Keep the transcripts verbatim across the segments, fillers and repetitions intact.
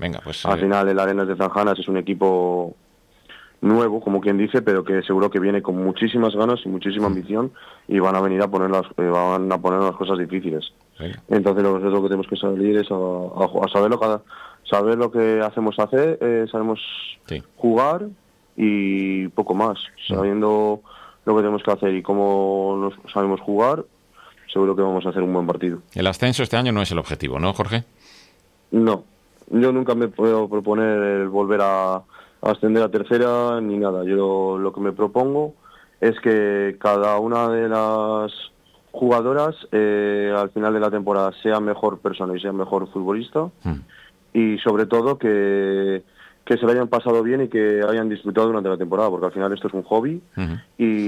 Venga, pues... Al eh... final el Arenas de Zanjanas es un equipo nuevo, como quien dice, pero que seguro que viene con muchísimas ganas y muchísima ambición y van a venir a poner las, eh, van a poner las cosas difíciles. Venga. Entonces nosotros lo que tenemos que salir es a, a, a saber lo que saber lo que hacemos hacer, eh, sabemos sí. jugar y poco más. Sabiendo lo que tenemos que hacer y cómo nos sabemos jugar, seguro que vamos a hacer un buen partido. El ascenso este año no es el objetivo, ¿no, Jorge? No, yo nunca me puedo proponer el volver a ascender a tercera ni nada. Yo lo que me propongo es que cada una de las jugadoras eh, al final de la temporada sea mejor persona y sea mejor futbolista mm. y sobre todo que, que se lo hayan pasado bien y que hayan disfrutado durante la temporada, porque al final esto es un hobby uh-huh.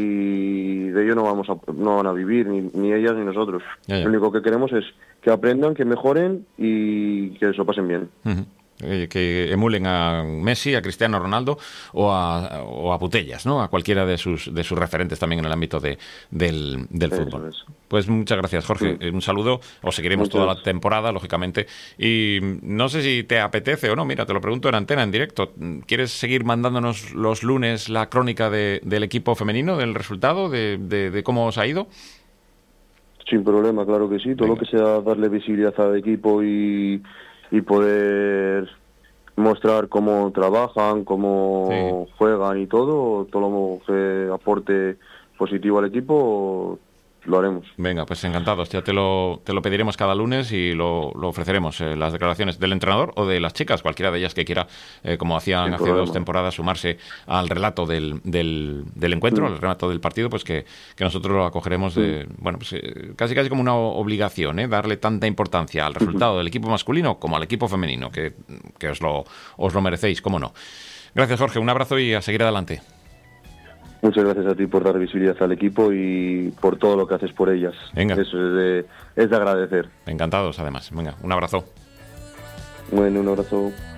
y de ello no vamos a, no van a vivir ni, ni ellas ni nosotros. Ya, ya. Lo único que queremos es que aprendan, que mejoren y que se lo pasen bien. Uh-huh. Eh, que emulen a Messi, a Cristiano Ronaldo o a, o a Putellas, ¿no? A cualquiera de sus de sus referentes también en el ámbito de, del, del fútbol. Es. Pues muchas gracias, Jorge. Sí. Un saludo. Os seguiremos muchas. Toda la temporada, lógicamente. Y no sé si te apetece o no, mira, te lo pregunto en antena, en directo. ¿Quieres seguir mandándonos los lunes la crónica de, del equipo femenino, del resultado, de, de, de cómo os ha ido? Sin problema, claro que sí. Todo Venga. Lo que sea darle visibilidad al equipo y... y poder mostrar cómo trabajan, cómo sí. juegan y todo, todo lo que aporte positivo al equipo, lo haremos. Venga, pues encantados. Ya te lo, te lo pediremos cada lunes y lo, lo ofreceremos. Eh, las declaraciones del entrenador o de las chicas, cualquiera de ellas que quiera, eh, como hacían Sin hace problema. dos temporadas, sumarse al relato del, del, del encuentro, mm. al relato del partido, pues que, que nosotros lo acogeremos de, mm. bueno, pues eh, casi casi como una obligación, ¿eh? Darle tanta importancia al resultado mm-hmm. del equipo masculino como al equipo femenino, que, que os lo, os lo merecéis, cómo no. Gracias, Jorge. Un abrazo y a seguir adelante. Muchas gracias a ti por dar visibilidad al equipo y por todo lo que haces por ellas. Venga. Eso es de, es de agradecer. Encantados, además. Venga, un abrazo. Bueno, un abrazo.